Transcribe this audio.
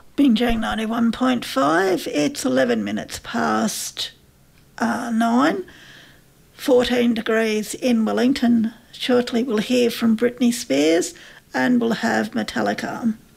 Binjang 91.5. It's 11 minutes past 9, 14 degrees in Wellington. Shortly we'll hear from Britney Spears and we'll have Metallica.